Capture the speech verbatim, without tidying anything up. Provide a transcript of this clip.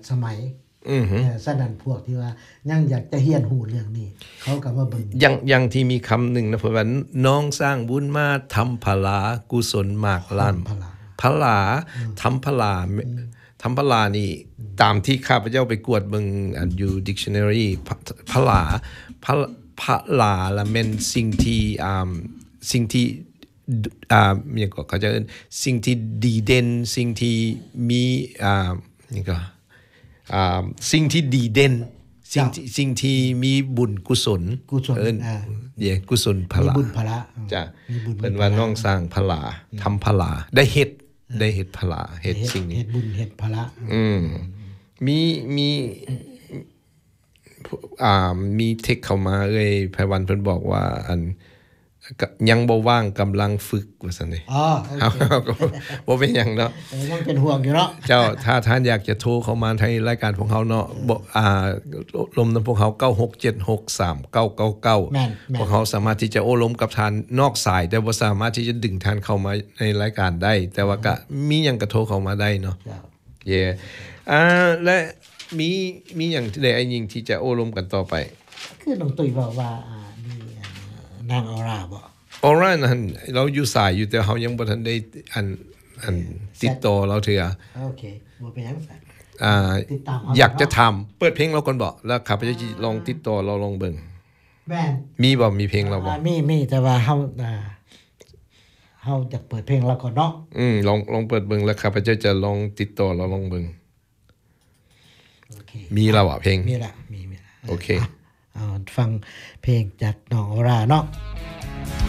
สมัยอือฮึฉะนั้นพวกที่ว่ายังอยากจะเรียนรู้เรื่องนี้เขาก็มาเบิ่งยังยังที่มีคำหนึ่งนะเพิ่นว่าน้องสร้างบุญมาทำพลากุศลมากล้านพลาทำพลาทำพลานี่ตามที่ข้าพเจ้าไปกวดเบิ่งอันอยู่ dictionary พลาพพลาละแม่นสิ่งที่อ่าสิ่งที่อ่าหยังก็เขาจะเอิ้นสิ่งที่ดีเด่นสิ่งที่มีอ่านี่ก็อ่าสิ่งที่ดีเด่นสิ่งที่สิ่งที่มีบุญกุศลกุศลเอิ้นเดี๋ยวกุศลพลามีบุญพละจ้ะเพิ่นว่าน้องสร้างพลาทำพลาได้เฮ็ดได้เฮ็ดพลาเฮ็ดสิ่งนี้เฮ็ดบุญเฮ็ดพละอืมมีมีอ่ามีเทคเข้ามาเอ้ยไผวันเพิ่นบอกว่าอันยังบ่ว่างกำลังฝึกว่าซั่นเด้อ๋อบ่เป็นหยังเนาะยังเป็นห่วงอยู่เนาะเจ้าถ้าท่านอยากจะโทรเข้ามาในรายการของเฮาเนาะบ่อ่าลมนำพวกเฮาเก้าหกเจ็ดหกสามเก้าเก้าเก้าพวกเฮาสามารถที่จะโอ้ลมกับท่านนอกสายแต่บ่สามารถที่จะดึงท่านเข้ามาในรายการได้แต่ว่าก็มีหยังก็โทรเข้ามาได้เนาะเย่อ่าและมีมีหยังที่ได้อันยิ่งที่จะโอ้ลมกันต่อไปคือน้องตุ้ยบอกว่าอ่านี่นางออร่าบ่ออร่านั่นเราอยู่สายอยู่แต่เฮายังบ่ทันได้อันอันติดต่อเราเทื่อโอเคบ่เป็นหยังซั่นอ่าอยากจะถามเปิดเพลงเราก่อนบ่แล้วข้าพเจ้าสิลองติดต่อเราลองเบิ่งแม่นมีบ่มีเพลงเราบ่มีมีแต่ว่าเฮาอ่าเฮาอยากเปิดเพลงเราก่อนเนาะอืมลองลองเปิดเบิ่งแล้วข้าพเจ้าจะลองติดต่อเราลองเบิ่งโอเคมีแล้วอ่ะเพลงมีละมีมีโอเคเอาฟังเพลงจากน้องออร่าเนาะ